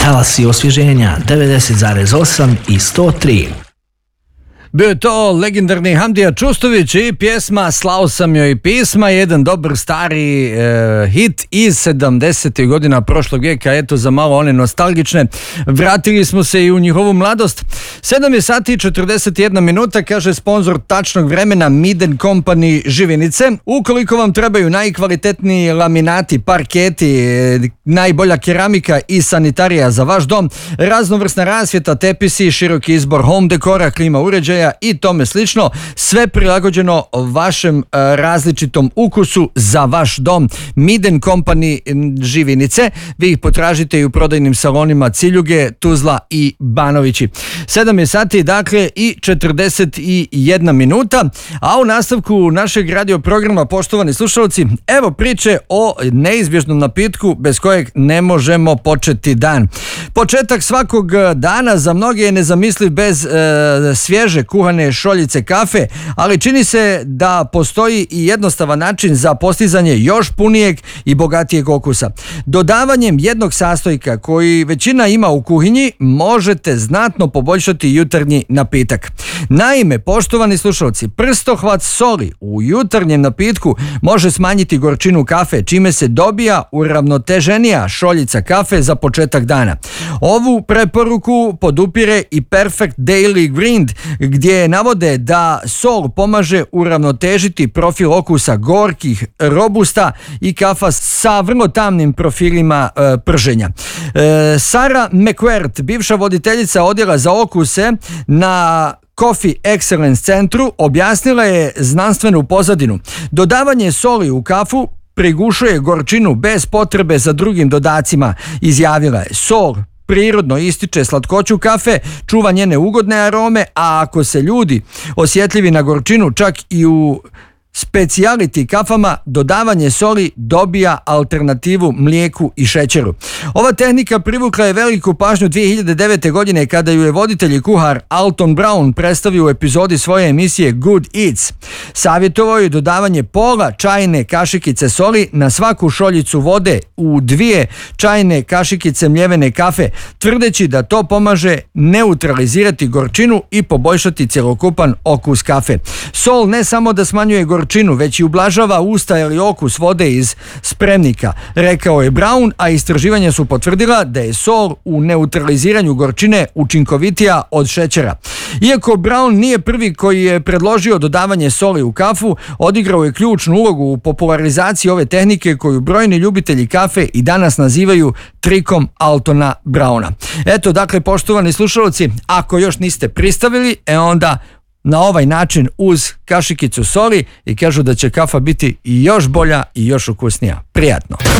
Talasi osvježenja 90,8 i 103. Bio je to legendarni Hamdija Čustović i pjesma Slao sam joj pisma, jedan dobar stari hit iz 70. godina prošlog vijeka. Eto, za malo one nostalgične, vratili smo se i u njihovu mladost. 7 je sati i 41 minuta, kaže sponzor tačnog vremena Miden Company Živinice. Ukoliko vam trebaju najkvalitetniji laminati, parketi, najbolja keramika i sanitarija za vaš dom, raznovrsna rasvjeta, tepisi, široki izbor home dekora, klima uređaja i tome slično, sve prilagođeno vašem različitom ukusu za vaš dom. Miden Company Živinice, vi ih potražite i u prodajnim salonima Ciljuge, Tuzla i Banovići. 7 je sati, dakle, i 41 minuta, a u nastavku našeg radio programa, poštovani slušalci, evo priče o neizbježnom napitku bez kojeg ne možemo početi dan. Početak svakog dana za mnoge je nezamisliv bez svježe kuhane šoljice kafe, ali čini se da postoji i jednostavan način za postizanje još punijeg i bogatijeg okusa. Dodavanjem jednog sastojka koji većina ima u kuhinji možete znatno poboljšati jutarnji napitak. Naime, poštovani slušalci, prstohvat soli u jutarnjem napitku može smanjiti gorčinu kafe, čime se dobija uravnoteženija šoljica kafe za početak dana. Ovu preporuku podupire i Perfect Daily Grind, gdje navode da sol pomaže uravnotežiti profil okusa gorkih, robusta i kafa sa vrlo tamnim profilima prženja. Sarah McQuart, bivša voditeljica odjela za okuse na Coffee Excellence centru, objasnila je znanstvenu pozadinu. Dodavanje soli u kafu prigušuje gorčinu bez potrebe za drugim dodacima, izjavila je. Sol prirodno ističe slatkoću kafe, čuva njene ugodne arome, a ako se ljudi osjetljivi na gorčinu, čak i u specijality kafama, dodavanje soli dobija alternativu mlijeku i šećeru. Ova tehnika privukla je veliku pažnju 2009. godine kada ju je voditelj i kuhar Alton Brown predstavio u epizodi svoje emisije Good Eats. Savjetovao je dodavanje pola čajne kašikice soli na svaku šoljicu vode u 2 čajne kašikice mljevene kafe, tvrdeći da to pomaže neutralizirati gorčinu i poboljšati cjelokupan okus kafe. Sol ne samo da smanjuje gorčinu, već i ublažava usta ili okus vode iz spremnika, rekao je Brown, a istraživanja su potvrdila da je sol u neutraliziranju gorčine učinkovitija od šećera. Iako Brown nije prvi koji je predložio dodavanje soli u kafu, odigrao je ključnu ulogu u popularizaciji ove tehnike koju brojni ljubitelji kafe i danas nazivaju trikom Altona Browna. Eto, dakle, poštovani slušalci, ako još niste pristavili, onda na ovaj način uz kašikicu soli i kažu da će kafa biti i još bolja i još ukusnija. Prijatno!